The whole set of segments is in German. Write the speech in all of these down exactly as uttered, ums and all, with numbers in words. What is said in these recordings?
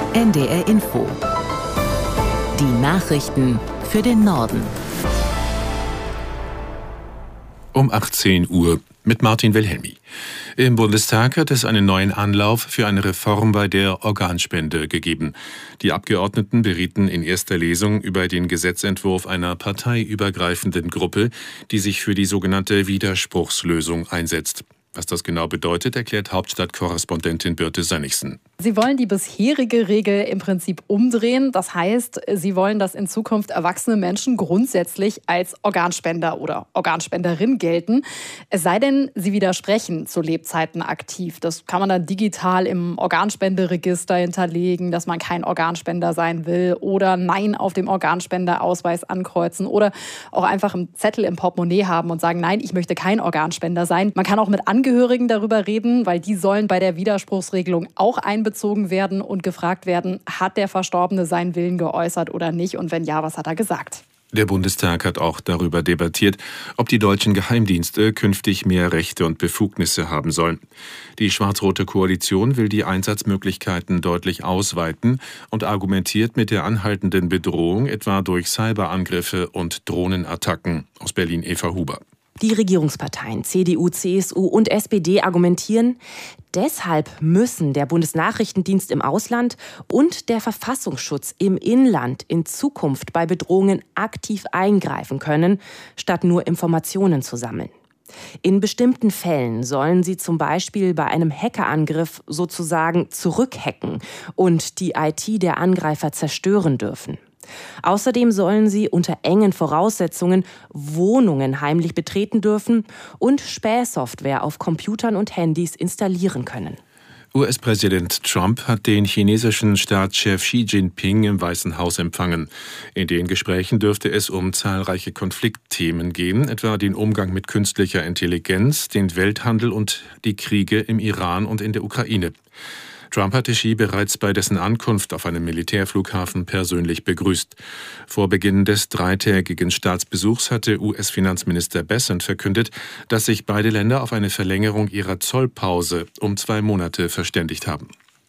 N D R Info. Die Nachrichten für den Norden. Um achtzehn Uhr mit Martin Wilhelmi. Im Bundestag hat es einen neuen Anlauf für eine Reform bei der Organspende gegeben. Die Abgeordneten berieten in erster Lesung über den Gesetzentwurf einer parteiübergreifenden Gruppe, die sich für die sogenannte Widerspruchslösung einsetzt. Was das genau bedeutet, erklärt Hauptstadtkorrespondentin Birte Sönnigsen. Sie wollen die bisherige Regel im Prinzip umdrehen. Das heißt, sie wollen, dass in Zukunft erwachsene Menschen grundsätzlich als Organspender oder Organspenderin gelten. Es sei denn, sie widersprechen zu Lebzeiten aktiv. Das kann man dann digital im Organspenderegister hinterlegen, dass man kein Organspender sein will oder Nein auf dem Organspenderausweis ankreuzen oder auch einfach einen Zettel im Portemonnaie haben und sagen, nein, ich möchte kein Organspender sein. Man kann auch mit Angehörigen darüber reden, weil die sollen bei der Widerspruchsregelung auch einbezogen werden und gefragt werden, hat der Verstorbene seinen Willen geäußert oder nicht und wenn ja, was hat er gesagt? Der Bundestag hat auch darüber debattiert, ob die deutschen Geheimdienste künftig mehr Rechte und Befugnisse haben sollen. Die schwarz-rote Koalition will die Einsatzmöglichkeiten deutlich ausweiten und argumentiert mit der anhaltenden Bedrohung etwa durch Cyberangriffe und Drohnenattacken. Aus Berlin Eva Huber. Die Regierungsparteien C D U, C S U und S P D argumentieren, deshalb müssen der Bundesnachrichtendienst im Ausland und der Verfassungsschutz im Inland in Zukunft bei Bedrohungen aktiv eingreifen können, statt nur Informationen zu sammeln. In bestimmten Fällen sollen sie zum Beispiel bei einem Hackerangriff sozusagen zurückhacken und die I T der Angreifer zerstören dürfen. Außerdem sollen sie unter engen Voraussetzungen Wohnungen heimlich betreten dürfen und Spähsoftware auf Computern und Handys installieren können. U S-Präsident Trump hat den chinesischen Staatschef Xi Jinping im Weißen Haus empfangen. In den Gesprächen dürfte es um zahlreiche Konfliktthemen gehen, etwa den Umgang mit künstlicher Intelligenz, den Welthandel und die Kriege im Iran und in der Ukraine. Trump hatte Xi bereits bei dessen Ankunft auf einem Militärflughafen persönlich begrüßt. Vor Beginn des dreitägigen Staatsbesuchs hatte U S-Finanzminister Bessent verkündet, dass sich beide Länder auf eine Verlängerung ihrer Zollpause um zwei Monate verständigt haben.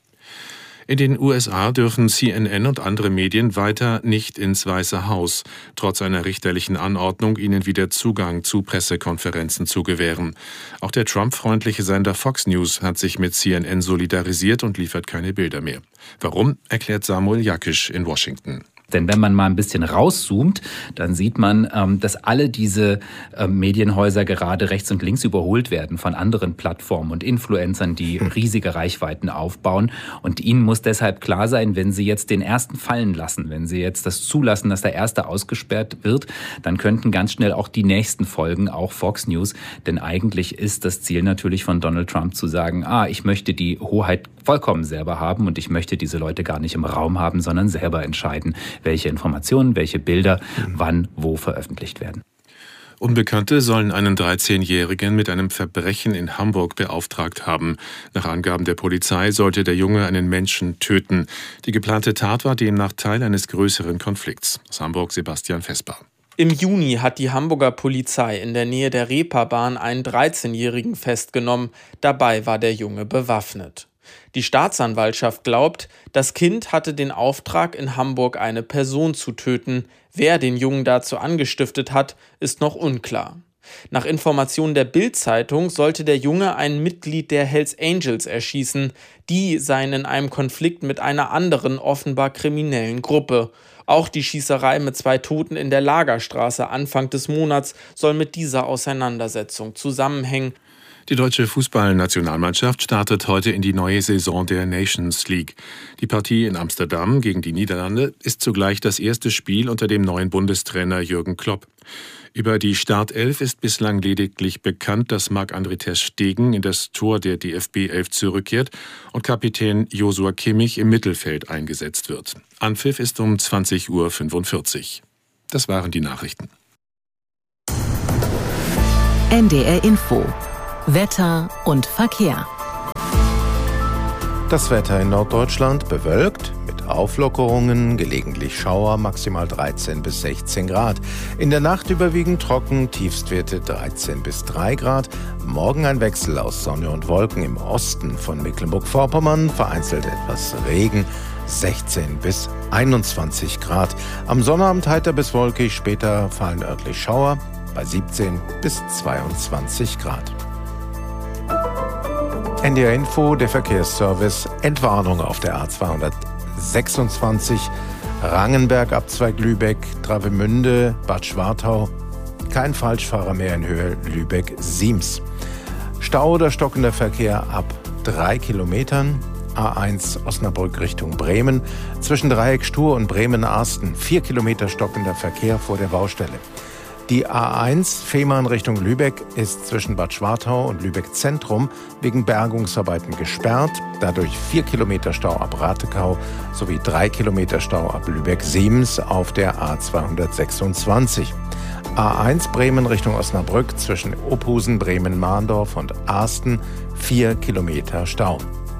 In den U S A dürfen C N N und andere Medien weiter nicht ins Weiße Haus, trotz einer richterlichen Anordnung, ihnen wieder Zugang zu Pressekonferenzen zu gewähren. Auch der Trump-freundliche Sender Fox News hat sich mit C N N solidarisiert und liefert keine Bilder mehr. Warum, erklärt Samuel Jakisch in Washington. Denn wenn man mal ein bisschen rauszoomt, dann sieht man, dass alle diese Medienhäuser gerade rechts und links überholt werden von anderen Plattformen und Influencern, die riesige Reichweiten aufbauen. Und ihnen muss deshalb klar sein, wenn sie jetzt den ersten fallen lassen, wenn sie jetzt das zulassen, dass der erste ausgesperrt wird, dann könnten ganz schnell auch die nächsten folgen, auch Fox News. Denn eigentlich ist das Ziel natürlich von Donald Trump zu sagen, ah, ich möchte die Hoheit vollkommen selber haben und ich möchte diese Leute gar nicht im Raum haben, sondern selber entscheiden, welche Informationen, welche Bilder, wann, wo veröffentlicht werden. Unbekannte sollen einen dreizehnjährigen mit einem Verbrechen in Hamburg beauftragt haben. Nach Angaben der Polizei sollte der Junge einen Menschen töten. Die geplante Tat war demnach Teil eines größeren Konflikts. Aus Hamburg Sebastian Vesper. Im Juni hat die Hamburger Polizei in der Nähe der Reeperbahn einen dreizehnjährigen festgenommen. Dabei war der Junge bewaffnet. Die Staatsanwaltschaft glaubt, das Kind hatte den Auftrag, in Hamburg eine Person zu töten. Wer den Jungen dazu angestiftet hat, ist noch unklar. Nach Informationen der Bild-Zeitung sollte der Junge ein Mitglied der Hells Angels erschießen. Die seien in einem Konflikt mit einer anderen, offenbar kriminellen Gruppe. Auch die Schießerei mit zwei Toten in der Lagerstraße Anfang des Monats soll mit dieser Auseinandersetzung zusammenhängen. Die deutsche Fußballnationalmannschaft startet heute in die neue Saison der Nations League. Die Partie in Amsterdam gegen die Niederlande ist zugleich das erste Spiel unter dem neuen Bundestrainer Jürgen Klopp. Über die Startelf ist bislang lediglich bekannt, dass Marc-André ter Stegen in das Tor der D F B-Elf zurückkehrt und Kapitän Joshua Kimmich im Mittelfeld eingesetzt wird. Anpfiff ist um zwanzig Uhr fünfundvierzig. Das waren die Nachrichten. N D R Info. Wetter und Verkehr. Das Wetter in Norddeutschland bewölkt, mit Auflockerungen, gelegentlich Schauer, maximal dreizehn bis sechzehn Grad. In der Nacht überwiegend trocken, Tiefstwerte dreizehn bis drei Grad. Morgen ein Wechsel aus Sonne und Wolken im Osten von Mecklenburg-Vorpommern, vereinzelt etwas Regen. sechzehn bis einundzwanzig Grad. Am Sonnabend heiter bis wolkig, später fallen örtlich Schauer bei siebzehn bis zweiundzwanzig Grad. N D R Info, der Verkehrsservice. Entwarnung auf der A zweihundertsechsundzwanzig, Rangenberg, Abzweig Lübeck, Travemünde, Bad Schwartau. Kein Falschfahrer mehr in Höhe Lübeck-Siems. Stau oder stockender Verkehr ab drei Kilometern. A eins Osnabrück Richtung Bremen. Zwischen Dreieck Stur und Bremen-Arsten. Vier Kilometer stockender Verkehr vor der Baustelle. Die A eins Fehmarn Richtung Lübeck ist zwischen Bad Schwartau und Lübeck Zentrum wegen Bergungsarbeiten gesperrt. Dadurch vier Kilometer Stau ab Ratekau sowie drei Kilometer Stau ab Lübeck-Siems auf der A zweihundertsechsundzwanzig. A eins Bremen Richtung Osnabrück zwischen Ophusen, Bremen-Mahndorf und Arsten vier Kilometer Stau.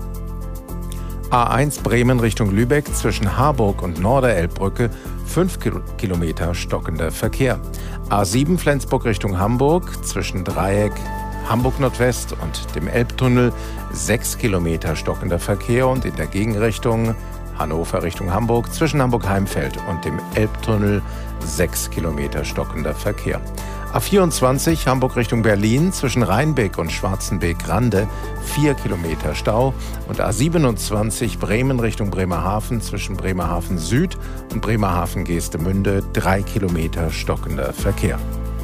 A eins Bremen Richtung Lübeck zwischen Harburg und Norderelbbrücke fünf Kilometer stockender Verkehr. A sieben Flensburg Richtung Hamburg zwischen Dreieck Hamburg Nordwest und dem Elbtunnel sechs Kilometer stockender Verkehr und in der Gegenrichtung Hannover Richtung Hamburg zwischen Hamburg-Heimfeld und dem Elbtunnel sechs Kilometer stockender Verkehr. A vierundzwanzig Hamburg Richtung Berlin zwischen Rheinbeck und Schwarzenbeek-Rande vier Kilometer Stau und A siebenundzwanzig Bremen Richtung Bremerhaven zwischen Bremerhaven Süd und Bremerhaven-Geestemünde drei Kilometer stockender Verkehr.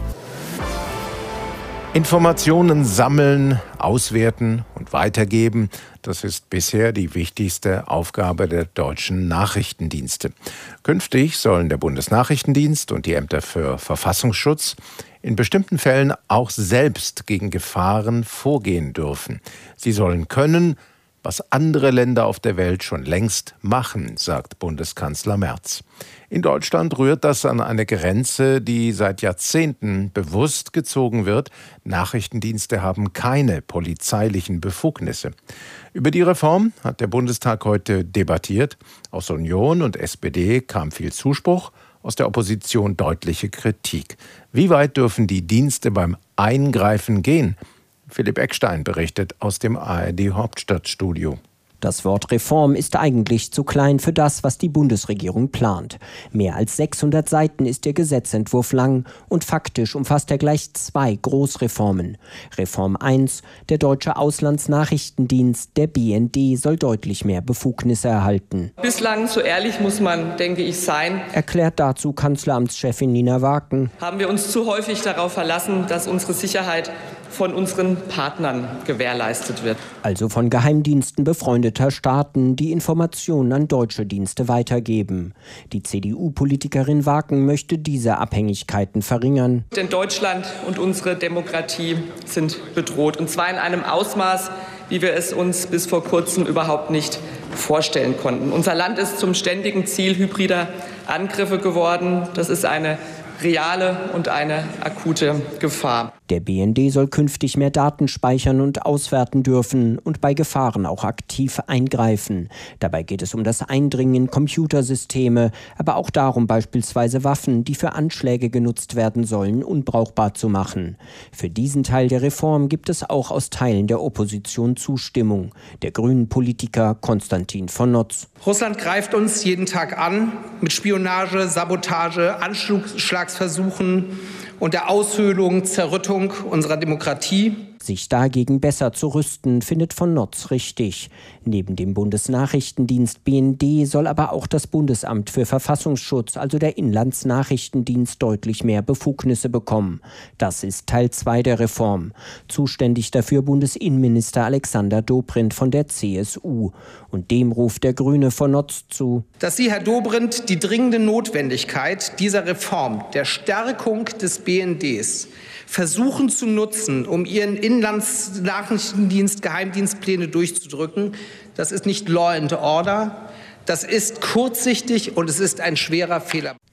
Informationen sammeln, auswerten und weitergeben, das ist bisher die wichtigste Aufgabe der deutschen Nachrichtendienste. Künftig sollen der Bundesnachrichtendienst und die Ämter für Verfassungsschutz in bestimmten Fällen auch selbst gegen Gefahren vorgehen dürfen. Sie sollen können, was andere Länder auf der Welt schon längst machen, sagt Bundeskanzler Merz. In Deutschland rührt das an eine Grenze, die seit Jahrzehnten bewusst gezogen wird. Nachrichtendienste haben keine polizeilichen Befugnisse. Über die Reform hat der Bundestag heute debattiert. Aus Union und S P D kam viel Zuspruch, aus der Opposition deutliche Kritik. Wie weit dürfen die Dienste beim Eingreifen gehen? Philipp Eckstein berichtet aus dem A R D-Hauptstadtstudio. Das Wort Reform ist eigentlich zu klein für das, was die Bundesregierung plant. Mehr als sechshundert Seiten ist der Gesetzentwurf lang und faktisch umfasst er gleich zwei Großreformen. Reform eins, der Deutsche Auslandsnachrichtendienst, der B N D, soll deutlich mehr Befugnisse erhalten. Bislang, so ehrlich muss man, denke ich, sein, erklärt dazu Kanzleramtschefin Nina Waken. Haben wir uns zu häufig darauf verlassen, dass unsere Sicherheit von unseren Partnern gewährleistet wird. Also von Geheimdiensten befreundeter Staaten, die Informationen an deutsche Dienste weitergeben. Die C D U-Politikerin Waken möchte diese Abhängigkeiten verringern. Denn Deutschland und unsere Demokratie sind bedroht. Und zwar in einem Ausmaß, wie wir es uns bis vor kurzem überhaupt nicht vorstellen konnten. Unser Land ist zum ständigen Ziel hybrider Angriffe geworden. Das ist eine reale und eine akute Gefahr. Der B N D soll künftig mehr Daten speichern und auswerten dürfen und bei Gefahren auch aktiv eingreifen. Dabei geht es um das Eindringen in Computersysteme, aber auch darum, beispielsweise Waffen, die für Anschläge genutzt werden sollen, unbrauchbar zu machen. Für diesen Teil der Reform gibt es auch aus Teilen der Opposition Zustimmung. Der grünen Politiker Konstantin von Notz. Russland greift uns jeden Tag an mit Spionage, Sabotage, Anschlagsversuchen und der Aushöhlung, Zerrüttung unserer Demokratie. Sich dagegen besser zu rüsten, findet von Notz richtig. Neben dem Bundesnachrichtendienst B N D soll aber auch das Bundesamt für Verfassungsschutz, also der Inlandsnachrichtendienst, deutlich mehr Befugnisse bekommen. Das ist Teil zwei der Reform. Zuständig dafür Bundesinnenminister Alexander Dobrindt von der C S U. Und dem ruft der Grüne von Notz zu: Dass Sie, Herr Dobrindt, die dringende Notwendigkeit dieser Reform, der Stärkung des B N Ds, versuchen zu nutzen, um Ihren Inlandsnachrichtendienst Geheimdienstpläne durchzudrücken, das ist nicht Law and Order, das ist kurzsichtig und es ist ein schwerer Fehler.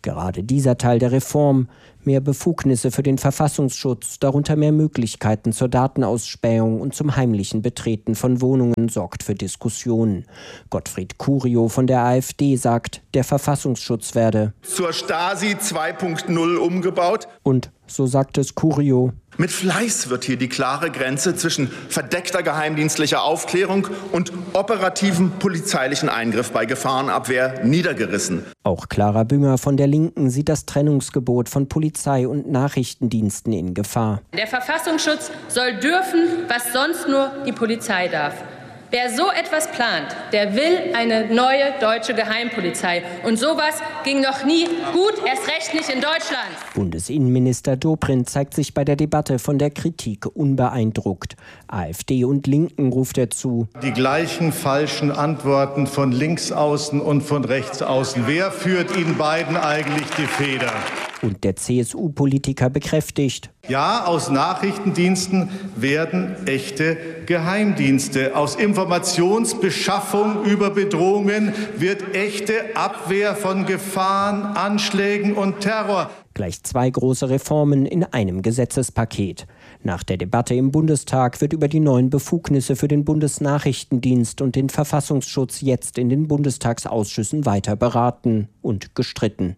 Gerade dieser Teil der Reform, mehr Befugnisse für den Verfassungsschutz, darunter mehr Möglichkeiten zur Datenausspähung und zum heimlichen Betreten von Wohnungen, sorgt für Diskussionen. Gottfried Curio von der AfD sagt, der Verfassungsschutz werde zur Stasi zwei Punkt null umgebaut. Und, so sagt es Curio, mit Fleiß wird hier die klare Grenze zwischen verdeckter geheimdienstlicher Aufklärung und operativem polizeilichen Eingriff bei Gefahrenabwehr niedergerissen. Auch Clara Bünger von der Linken sieht das Trennungsgebot von Polizei und Nachrichtendiensten in Gefahr. Der Verfassungsschutz soll dürfen, was sonst nur die Polizei darf. Wer so etwas plant, der will eine neue deutsche Geheimpolizei. Und sowas ging noch nie gut, erst recht nicht in Deutschland. Bundesinnenminister Dobrindt zeigt sich bei der Debatte von der Kritik unbeeindruckt. AfD und Linken ruft er zu. Die gleichen falschen Antworten von links außen und von rechts außen. Wer führt Ihnen beiden eigentlich die Feder? Und der C S U-Politiker bekräftigt. Ja, aus Nachrichtendiensten werden echte Geheimdienste. Aus Informationsbeschaffung über Bedrohungen wird echte Abwehr von Gefahren, Anschlägen und Terror. Gleich zwei große Reformen in einem Gesetzespaket. Nach der Debatte im Bundestag wird über die neuen Befugnisse für den Bundesnachrichtendienst und den Verfassungsschutz jetzt in den Bundestagsausschüssen weiter beraten und gestritten.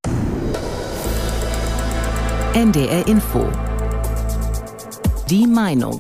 N D R Info. Die Meinung.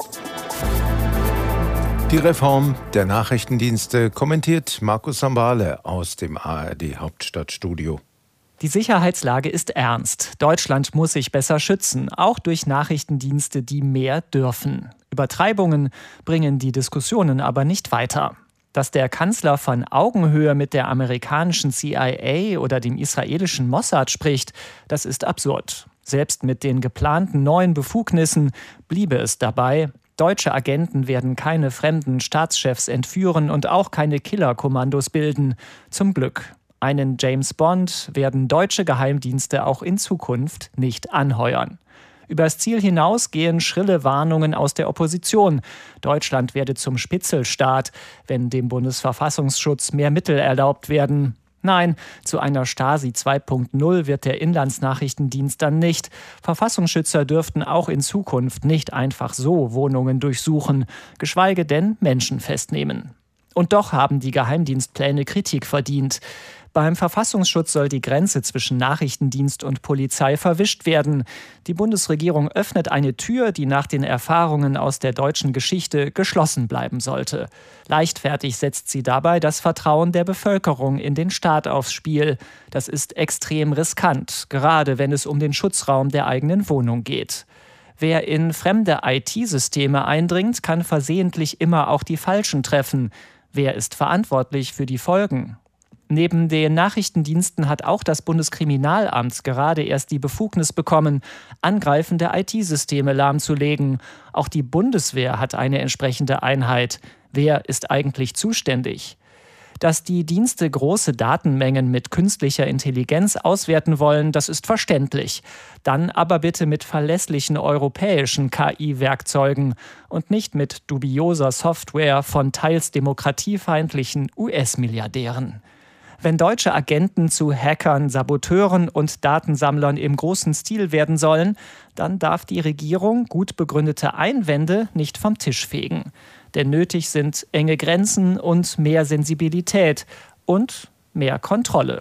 Die Reform der Nachrichtendienste kommentiert Markus Sambale aus dem A R D-Hauptstadtstudio. Die Sicherheitslage ist ernst. Deutschland muss sich besser schützen, auch durch Nachrichtendienste, die mehr dürfen. Übertreibungen bringen die Diskussionen aber nicht weiter. Dass der Kanzler von Augenhöhe mit der amerikanischen C I A oder dem israelischen Mossad spricht, das ist absurd. Selbst mit den geplanten neuen Befugnissen bliebe es dabei. Deutsche Agenten werden keine fremden Staatschefs entführen und auch keine Killerkommandos bilden. Zum Glück. Einen James Bond werden deutsche Geheimdienste auch in Zukunft nicht anheuern. Übers Ziel hinaus gehen schrille Warnungen aus der Opposition. Deutschland werde zum Spitzelstaat, wenn dem Bundesverfassungsschutz mehr Mittel erlaubt werden. Nein, zu einer Stasi zwei Punkt null wird der Inlandsnachrichtendienst dann nicht. Verfassungsschützer dürften auch in Zukunft nicht einfach so Wohnungen durchsuchen, geschweige denn Menschen festnehmen. Und doch haben die Geheimdienstpläne Kritik verdient. Beim Verfassungsschutz soll die Grenze zwischen Nachrichtendienst und Polizei verwischt werden. Die Bundesregierung öffnet eine Tür, die nach den Erfahrungen aus der deutschen Geschichte geschlossen bleiben sollte. Leichtfertig setzt sie dabei das Vertrauen der Bevölkerung in den Staat aufs Spiel. Das ist extrem riskant, gerade wenn es um den Schutzraum der eigenen Wohnung geht. Wer in fremde I T-Systeme eindringt, kann versehentlich immer auch die Falschen treffen. Wer ist verantwortlich für die Folgen? Neben den Nachrichtendiensten hat auch das Bundeskriminalamt gerade erst die Befugnis bekommen, angreifende I T-Systeme lahmzulegen. Auch die Bundeswehr hat eine entsprechende Einheit. Wer ist eigentlich zuständig? Dass die Dienste große Datenmengen mit künstlicher Intelligenz auswerten wollen, das ist verständlich. Dann aber bitte mit verlässlichen europäischen K I-Werkzeugen und nicht mit dubioser Software von teils demokratiefeindlichen U S-Milliardären. Wenn deutsche Agenten zu Hackern, Saboteuren und Datensammlern im großen Stil werden sollen, dann darf die Regierung gut begründete Einwände nicht vom Tisch fegen. Denn nötig sind enge Grenzen und mehr Sensibilität und mehr Kontrolle.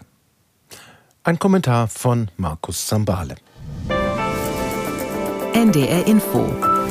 Ein Kommentar von Markus Sambale. N D R Info.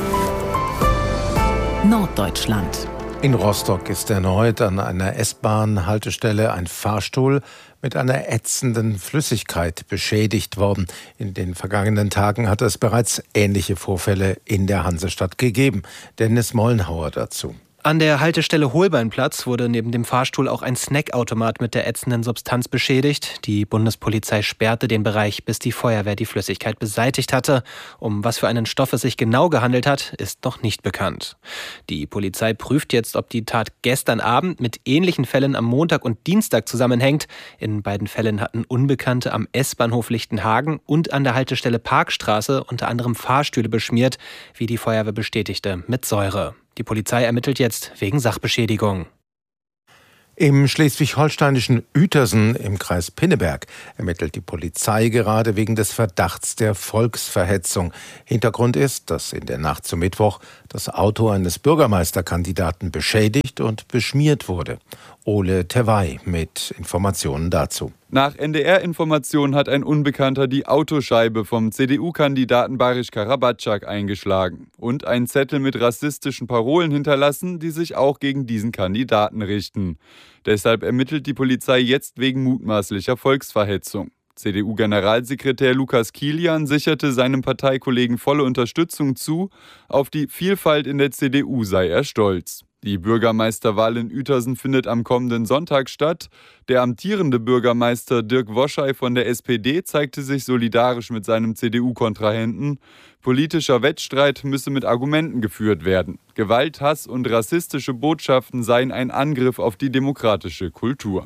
Norddeutschland. In Rostock ist erneut an einer S-Bahn-Haltestelle ein Fahrstuhl mit einer ätzenden Flüssigkeit beschädigt worden. In den vergangenen Tagen hat es bereits ähnliche Vorfälle in der Hansestadt gegeben. Dennis Mollenhauer dazu. An der Haltestelle Holbeinplatz wurde neben dem Fahrstuhl auch ein Snackautomat mit der ätzenden Substanz beschädigt. Die Bundespolizei sperrte den Bereich, bis die Feuerwehr die Flüssigkeit beseitigt hatte. Um was für einen Stoff es sich genau gehandelt hat, ist noch nicht bekannt. Die Polizei prüft jetzt, ob die Tat gestern Abend mit ähnlichen Fällen am Montag und Dienstag zusammenhängt. In beiden Fällen hatten Unbekannte am S-Bahnhof Lichtenhagen und an der Haltestelle Parkstraße unter anderem Fahrstühle beschmiert, wie die Feuerwehr bestätigte, mit Säure. Die Polizei ermittelt jetzt wegen Sachbeschädigung. Im schleswig-holsteinischen Uetersen im Kreis Pinneberg ermittelt die Polizei gerade wegen des Verdachts der Volksverhetzung. Hintergrund ist, dass in der Nacht zum Mittwoch das Auto eines Bürgermeisterkandidaten beschädigt und beschmiert wurde. Ole Tewey mit Informationen dazu. Nach N D R-Informationen hat ein Unbekannter die Autoscheibe vom C D U-Kandidaten Barisch Karabatschak eingeschlagen und einen Zettel mit rassistischen Parolen hinterlassen, die sich auch gegen diesen Kandidaten richten. Deshalb ermittelt die Polizei jetzt wegen mutmaßlicher Volksverhetzung. C D U-Generalsekretär Lukas Kilian sicherte seinem Parteikollegen volle Unterstützung zu. Auf die Vielfalt in der C D U sei er stolz. Die Bürgermeisterwahl in Uetersen findet am kommenden Sonntag statt. Der amtierende Bürgermeister Dirk Woschei von der S P D zeigte sich solidarisch mit seinem C D U-Kontrahenten. Politischer Wettstreit müsse mit Argumenten geführt werden. Gewalt, Hass und rassistische Botschaften seien ein Angriff auf die demokratische Kultur.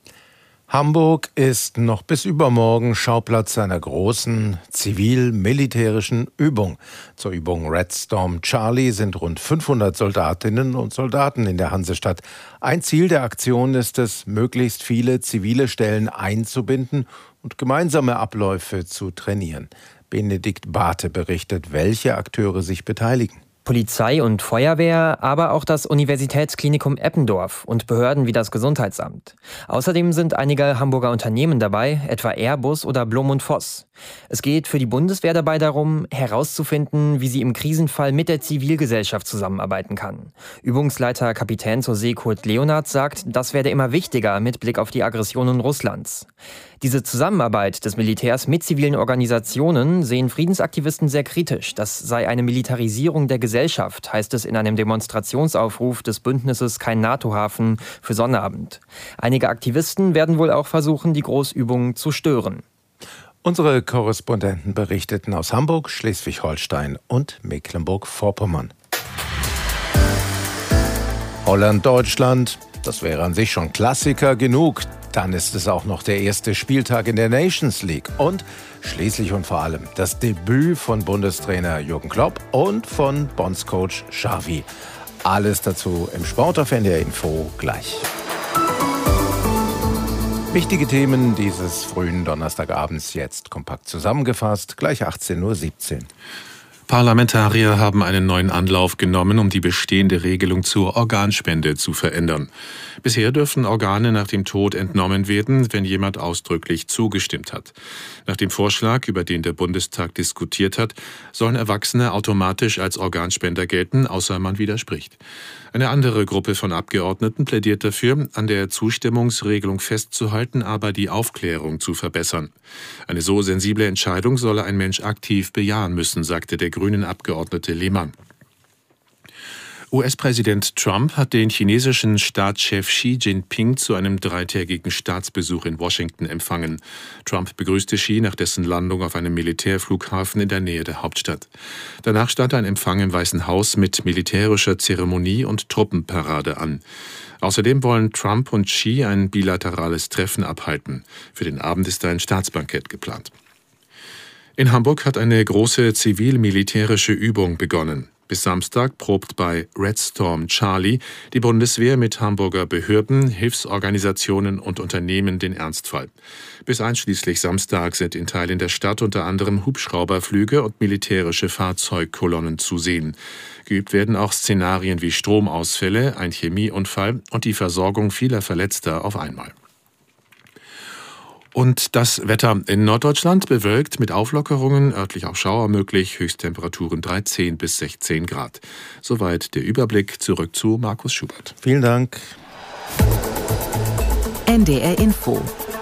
Hamburg ist noch bis übermorgen Schauplatz einer großen zivil-militärischen Übung. Zur Übung Red Storm Charlie sind rund fünfhundert Soldatinnen und Soldaten in der Hansestadt. Ein Ziel der Aktion ist es, möglichst viele zivile Stellen einzubinden und gemeinsame Abläufe zu trainieren. Benedikt Barthe berichtet, welche Akteure sich beteiligen. Polizei und Feuerwehr, aber auch das Universitätsklinikum Eppendorf und Behörden wie das Gesundheitsamt. Außerdem sind einige Hamburger Unternehmen dabei, etwa Airbus oder Blom und Voss. Es geht für die Bundeswehr dabei darum, herauszufinden, wie sie im Krisenfall mit der Zivilgesellschaft zusammenarbeiten kann. Übungsleiter Kapitän zur See Kurt Leonard sagt, das werde immer wichtiger mit Blick auf die Aggressionen Russlands. Diese Zusammenarbeit des Militärs mit zivilen Organisationen sehen Friedensaktivisten sehr kritisch. Das sei eine Militarisierung der Gesellschaft, heißt es in einem Demonstrationsaufruf des Bündnisses Kein NATO-Hafen für Sonnabend. Einige Aktivisten werden wohl auch versuchen, die Großübungen zu stören. Unsere Korrespondenten berichteten aus Hamburg, Schleswig-Holstein und Mecklenburg-Vorpommern. Holland-Deutschland, das wäre an sich schon Klassiker genug. Dann ist es auch noch der erste Spieltag in der Nations League. Und schließlich und vor allem das Debüt von Bundestrainer Jürgen Klopp und von Bondscoach Xavi. Alles dazu im Sport auf N D R Info gleich. Wichtige Themen dieses frühen Donnerstagabends jetzt kompakt zusammengefasst, gleich achtzehn Uhr siebzehn. Parlamentarier haben einen neuen Anlauf genommen, um die bestehende Regelung zur Organspende zu verändern. Bisher dürfen Organe nach dem Tod entnommen werden, wenn jemand ausdrücklich zugestimmt hat. Nach dem Vorschlag, über den der Bundestag diskutiert hat, sollen Erwachsene automatisch als Organspender gelten, außer man widerspricht. Eine andere Gruppe von Abgeordneten plädiert dafür, an der Zustimmungsregelung festzuhalten, aber die Aufklärung zu verbessern. Eine so sensible Entscheidung solle ein Mensch aktiv bejahen müssen, sagte der grünen Abgeordnete Lehmann. U S-Präsident Trump hat den chinesischen Staatschef Xi Jinping zu einem dreitägigen Staatsbesuch in Washington empfangen. Trump begrüßte Xi nach dessen Landung auf einem Militärflughafen in der Nähe der Hauptstadt. Danach stand ein Empfang im Weißen Haus mit militärischer Zeremonie und Truppenparade an. Außerdem wollen Trump und Xi ein bilaterales Treffen abhalten. Für den Abend ist ein Staatsbankett geplant. In Hamburg hat eine große zivil-militärische Übung begonnen. Bis Samstag probt bei Red Storm Charlie die Bundeswehr mit Hamburger Behörden, Hilfsorganisationen und Unternehmen den Ernstfall. Bis einschließlich Samstag sind in Teilen der Stadt unter anderem Hubschrauberflüge und militärische Fahrzeugkolonnen zu sehen. Geübt werden auch Szenarien wie Stromausfälle, ein Chemieunfall und die Versorgung vieler Verletzter auf einmal. Und das Wetter in Norddeutschland bewölkt mit Auflockerungen, örtlich auch Schauer möglich, Höchsttemperaturen dreizehn bis sechzehn Grad. Soweit der Überblick, zurück zu Markus Schubert. Vielen Dank. N D R Info.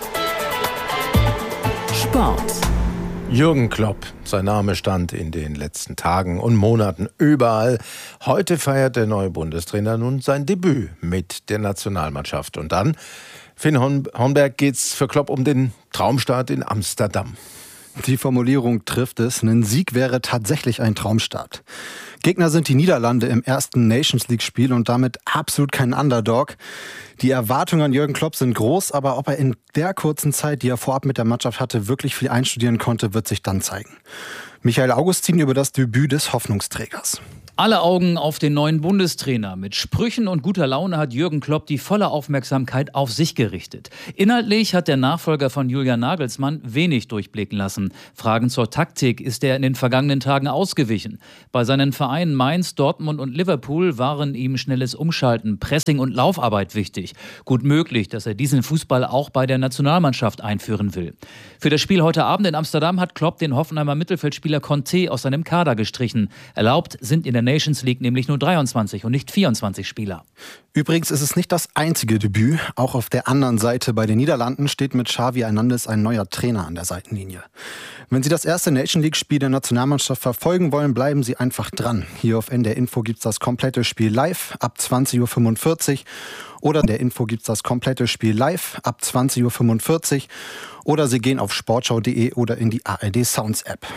Sport. Jürgen Klopp, sein Name stand in den letzten Tagen und Monaten überall. Heute feiert der neue Bundestrainer nun sein Debüt mit der Nationalmannschaft. Und dann, Finn Hornberg, geht's für Klopp um den Traumstart in Amsterdam. Die Formulierung trifft es. Ein Sieg wäre tatsächlich ein Traumstart. Gegner sind die Niederlande im ersten Nations League-Spiel und damit absolut kein Underdog. Die Erwartungen an Jürgen Klopp sind groß, aber ob er in der kurzen Zeit, die er vorab mit der Mannschaft hatte, wirklich viel einstudieren konnte, wird sich dann zeigen. Michael Augustin über das Debüt des Hoffnungsträgers. Alle Augen auf den neuen Bundestrainer. Mit Sprüchen und guter Laune hat Jürgen Klopp die volle Aufmerksamkeit auf sich gerichtet. Inhaltlich hat der Nachfolger von Julian Nagelsmann wenig durchblicken lassen. Fragen zur Taktik ist er in den vergangenen Tagen ausgewichen. Bei seinen Vereinen Mainz, Dortmund und Liverpool waren ihm schnelles Umschalten, Pressing und Laufarbeit wichtig. Gut möglich, dass er diesen Fußball auch bei der Nationalmannschaft einführen will. Für das Spiel heute Abend in Amsterdam hat Klopp den Hoffenheimer Mittelfeldspieler Conte aus seinem Kader gestrichen. Erlaubt sind in der Nations League nämlich nur dreiundzwanzig und nicht vierundzwanzig Spieler. Übrigens ist es nicht das einzige Debüt. Auch auf der anderen Seite bei den Niederlanden steht mit Xavi Hernandez ein neuer Trainer an der Seitenlinie. Wenn Sie das erste Nation League-Spiel der Nationalmannschaft verfolgen wollen, bleiben Sie einfach dran. Hier auf N D R Info gibt es das komplette Spiel live ab zwanzig Uhr fünfundvierzig. Oder in der Info gibt es das komplette Spiel live ab zwanzig Uhr fünfundvierzig. Oder Sie gehen auf sportschau punkt de oder in die A R D Sounds App.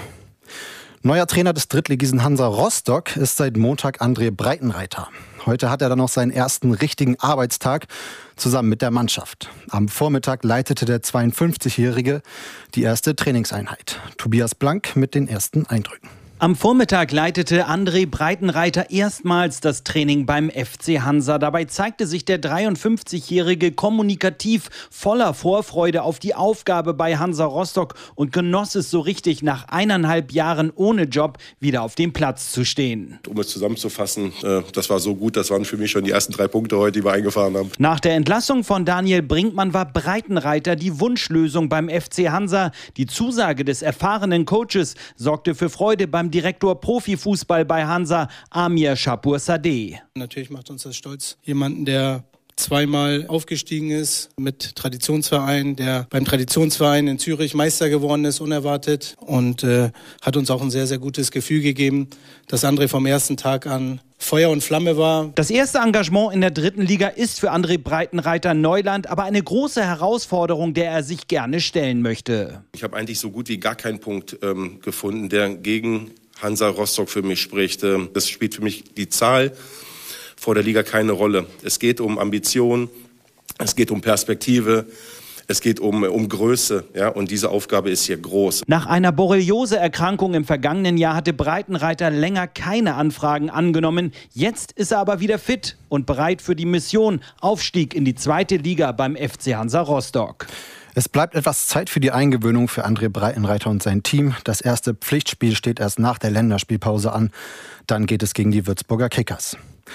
Neuer Trainer des Drittligisten Hansa Rostock ist seit Montag André Breitenreiter. Heute hat er dann noch seinen ersten richtigen Arbeitstag zusammen mit der Mannschaft. Am Vormittag leitete der zweiundfünfzigjährige die erste Trainingseinheit. Tobias Blank mit den ersten Eindrücken. Am Vormittag leitete André Breitenreiter erstmals das Training beim F C Hansa. Dabei zeigte sich der dreiundfünfzigjährige kommunikativ voller Vorfreude auf die Aufgabe bei Hansa Rostock und genoss es so richtig, nach eineinhalb Jahren ohne Job wieder auf dem Platz zu stehen. Um es zusammenzufassen, das war so gut, das waren für mich schon die ersten drei Punkte heute, die wir eingefahren haben. Nach der Entlassung von Daniel Brinkmann war Breitenreiter die Wunschlösung beim F C Hansa. Die Zusage des erfahrenen Coaches sorgte für Freude beim Direktor Profifußball bei Hansa, Amir Shapur-Sadeh. Natürlich macht uns das stolz, jemanden, der zweimal aufgestiegen ist mit Traditionsverein, der beim Traditionsverein in Zürich Meister geworden ist, unerwartet, und äh, hat uns auch ein sehr, sehr gutes Gefühl gegeben, dass André vom ersten Tag an Feuer und Flamme war. Das erste Engagement in der dritten Liga ist für André Breitenreiter Neuland, aber eine große Herausforderung, der er sich gerne stellen möchte. Ich habe eigentlich so gut wie gar keinen Punkt ähm, gefunden, der gegen Hansa Rostock für mich spricht. Das spielt für mich die Zahl vor der Liga keine Rolle. Es geht um Ambition, es geht um Perspektive, es geht um, um Größe, ja, und diese Aufgabe ist hier groß. Nach einer Borreliose-Erkrankung im vergangenen Jahr hatte Breitenreiter länger keine Anfragen angenommen. Jetzt ist er aber wieder fit und bereit für die Mission Aufstieg in die zweite Liga beim F C Hansa Rostock. Es bleibt etwas Zeit für die Eingewöhnung für André Breitenreiter und sein Team. Das erste Pflichtspiel steht erst nach der Länderspielpause an. Dann geht es gegen die Würzburger Kickers.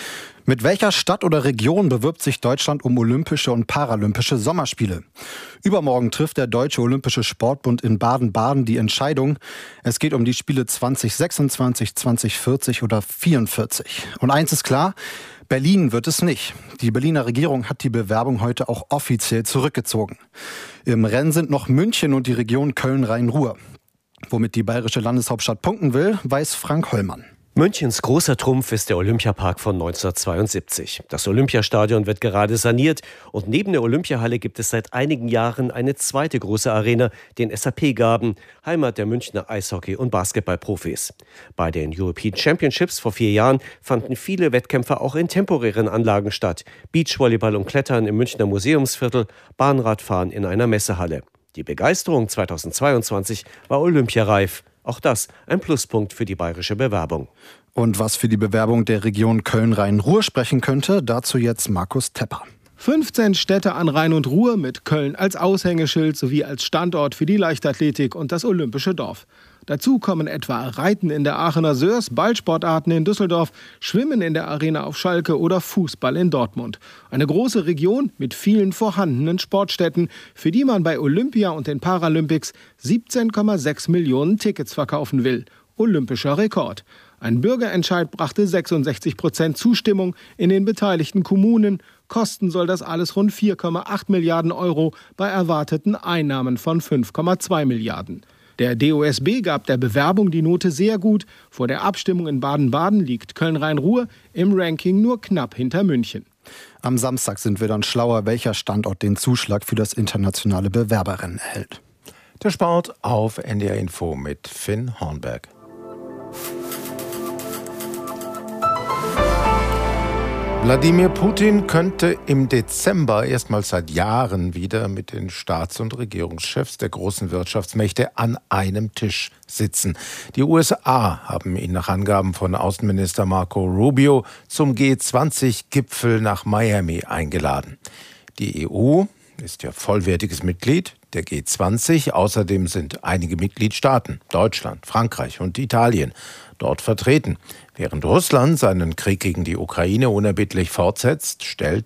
Mit welcher Stadt oder Region bewirbt sich Deutschland um Olympische und Paralympische Sommerspiele? Übermorgen trifft der Deutsche Olympische Sportbund in Baden-Baden die Entscheidung. Es geht um die Spiele zwanzig sechsundzwanzig, zwanzig vierzig oder vierundvierzig. Und eins ist klar, Berlin wird es nicht. Die Berliner Regierung hat die Bewerbung heute auch offiziell zurückgezogen. Im Rennen sind noch München und die Region Köln-Rhein-Ruhr. Womit die bayerische Landeshauptstadt punkten will, weiß Frank Hollmann. Münchens großer Trumpf ist der Olympiapark von neunzehnhundertzweiundsiebzig. Das Olympiastadion wird gerade saniert und neben der Olympiahalle gibt es seit einigen Jahren eine zweite große Arena, den S A P-Garten, Heimat der Münchner Eishockey- und Basketballprofis. Bei den European Championships vor vier Jahren fanden viele Wettkämpfe auch in temporären Anlagen statt. Beachvolleyball und Klettern im Münchner Museumsviertel, Bahnradfahren in einer Messehalle. Die Begeisterung zweitausendzweiundzwanzig war olympiareif. Auch das ein Pluspunkt für die bayerische Bewerbung. Und was für die Bewerbung der Region Köln-Rhein-Ruhr sprechen könnte, dazu jetzt Markus Tepper. fünfzehn Städte an Rhein und Ruhr mit Köln als Aushängeschild sowie als Standort für die Leichtathletik und das Olympische Dorf. Dazu kommen etwa Reiten in der Aachener Sörs, Ballsportarten in Düsseldorf, Schwimmen in der Arena auf Schalke oder Fußball in Dortmund. Eine große Region mit vielen vorhandenen Sportstätten, für die man bei Olympia und den Paralympics siebzehn Komma sechs Millionen Tickets verkaufen will. Olympischer Rekord. Ein Bürgerentscheid brachte sechsundsechzig Prozent Zustimmung in den beteiligten Kommunen. Kosten soll das alles rund vier Komma acht Milliarden Euro bei erwarteten Einnahmen von fünf Komma zwei Milliarden. Der D O S B gab der Bewerbung die Note sehr gut. Vor der Abstimmung in Baden-Baden liegt Köln-Rhein-Ruhr im Ranking nur knapp hinter München. Am Samstag sind wir dann schlauer, welcher Standort den Zuschlag für das internationale Bewerberrennen erhält. Der Sport auf N D R Info mit Finn Hornberg. Wladimir Putin könnte im Dezember erstmals seit Jahren wieder mit den Staats- und Regierungschefs der großen Wirtschaftsmächte an einem Tisch sitzen. Die U S A haben ihn nach Angaben von Außenminister Marco Rubio zum G zwanzig Gipfel nach Miami eingeladen. Die E U ist ja vollwertiges Mitglied der G zwanzig. Außerdem sind einige Mitgliedstaaten, Deutschland, Frankreich und Italien, dort vertreten. Während Russland seinen Krieg gegen die Ukraine unerbittlich fortsetzt, stellt